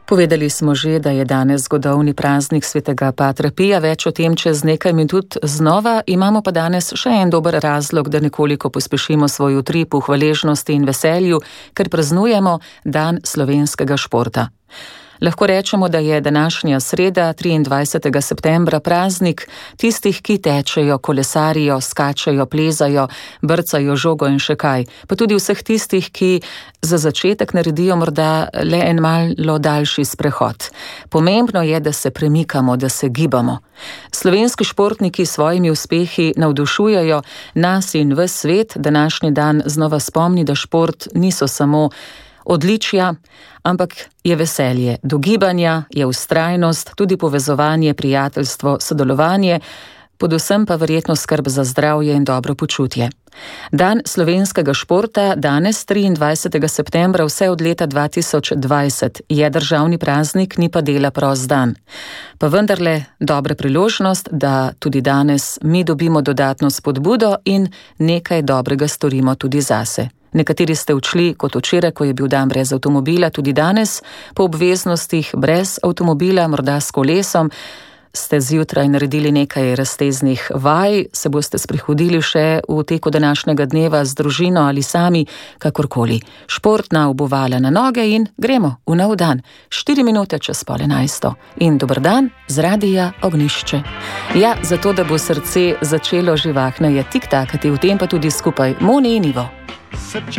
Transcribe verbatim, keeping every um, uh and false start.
Povedali smo že, da je danes zgodovni praznik svetega Patra Pija, več o tem čez nekaj minut znova, imamo pa danes še en dober razlog, da nekoliko pospešimo svoj utrip v hvaležnosti in veselju, ker praznujemo dan slovenskega športa. Lahko rečemo, da je današnja sreda, triindvajsetega septembra, praznik tistih, ki tečejo, kolesarijo, skačejo, plezajo, brcajo žogo in še kaj, pa tudi vseh tistih, ki za začetek naredijo morda le en malo daljši sprehod. Pomembno je, da se premikamo, da se gibamo. Slovenski športniki s svojimi uspehi navdušujejo nas in ves svet. Današnji dan znova spomni, da šport niso samo odličja, ampak je veselje do gibanja, je vztrajnost, tudi povezovanje, prijateljstvo, sodelovanje, predvsem pa verjetno skrb za zdravje in dobro počutje. Dan slovenskega športa danes, triindvajsetega septembra, vse od leta dva tisoč dvajset, je državni praznik, ni pa dela prost dan. Pa vendarle dobra priložnost, da tudi danes mi dobimo dodatno spodbudo in nekaj dobrega storimo tudi zase. Nekateri ste odšli kot včeraj, ko je bil dan brez avtomobila, tudi danes, po obveznostih brez avtomobila, morda s kolesom, ste zjutraj naredili nekaj razteznih vaj, se boste sprehodili še v teku današnjega dneva z družino ali sami, kakorkoli. Športna obuvala na noge in gremo v nov dan, štiri minute čez pol enajsto. In dober dan z Radia Ognjišče. Ja, zato da bo srce začelo živahneje tik-takati, v tem pa tudi skupaj Moni in Ivo.